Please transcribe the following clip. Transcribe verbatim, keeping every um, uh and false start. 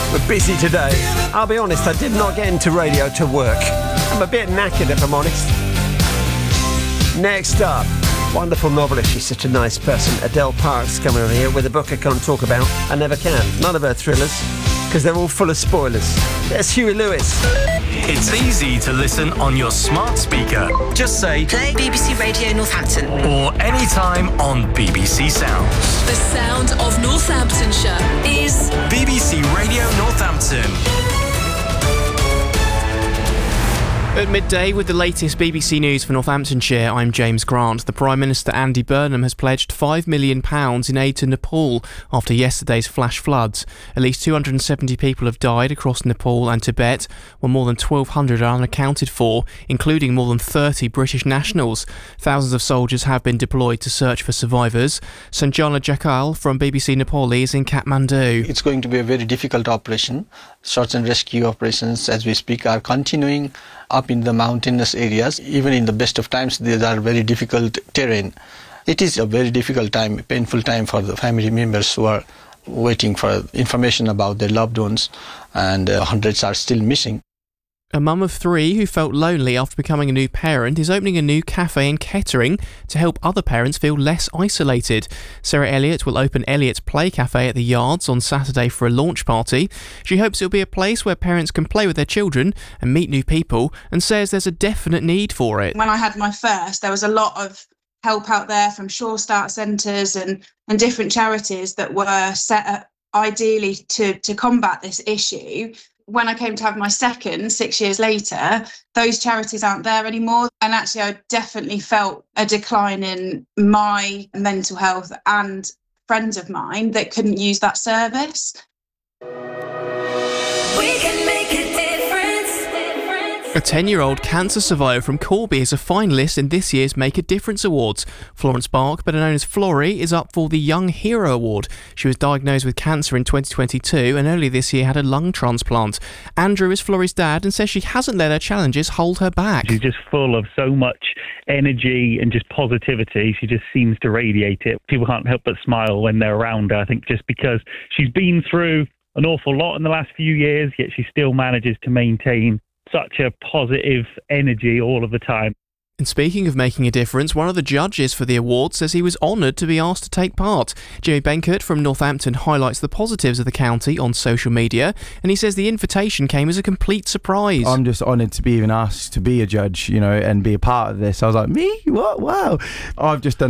We're busy today. I'll be honest, I did not get into radio to work. I'm a bit knackered, if I'm honest. Next up, wonderful novelist. She's such a nice person. Adele Parks coming over here with a book I can't talk about. I never can. None of her thrillers, because they're all full of spoilers. There's Huey Lewis. It's easy to listen on your smart speaker. Just say play B B C Radio Northampton. Or anytime on B B C Sounds. The sound of Northamptonshire is B B C Radio Northampton. At midday with the latest B B C News for Northamptonshire, I'm James Grant. The Prime Minister Andy Burnham has pledged five million pounds in aid to Nepal after yesterday's flash floods. At least two hundred seventy people have died across Nepal and Tibet, while more than twelve hundred are unaccounted for, including more than thirty British nationals. Thousands of soldiers have been deployed to search for survivors. Sanjana Jakal from B B C Nepali is in Kathmandu. It's going to be a very difficult operation. Search and rescue operations, as we speak, are continuing up in the mountainous areas. Even in the best of times, these are very difficult terrain. It is a very difficult time, painful time for the family members who are waiting for information about their loved ones, and uh, hundreds are still missing. A mum of three who felt lonely after becoming a new parent is opening a new cafe in Kettering to help other parents feel less isolated. Sarah Elliott will open Elliott's Play Cafe at the Yards on Saturday for a launch party. She hopes it'll be a place where parents can play with their children and meet new people, and says there's a definite need for it. When I had my first, there was a lot of help out there from Sure Start centres and, and different charities that were set up ideally to, to combat this issue. When I came to have my second, six years later, those charities aren't there anymore. And actually, I definitely felt a decline in my mental health and friends of mine that couldn't use that service. We can make a difference. A ten-year-old cancer survivor from Corby is a finalist in this year's Make a Difference Awards. Florence Bark, better known as Florrie, is up for the Young Hero Award. She was diagnosed with cancer in twenty twenty-two and early this year had a lung transplant. Andrew is Florrie's dad and says she hasn't let her challenges hold her back. She's just full of so much energy and just positivity. She just seems to radiate it. People can't help but smile when they're around her, I think, just because she's been through an awful lot in the last few years, yet she still manages to maintain such a positive energy all of the time. And speaking of making a difference, one of the judges for the award says he was honoured to be asked to take part. Jimmy Benkert from Northampton highlights the positives of the county on social media, and he says the invitation came as a complete surprise. I'm just honoured to be even asked to be a judge, you know, and be a part of this. I was like, me? What? Wow. I've just done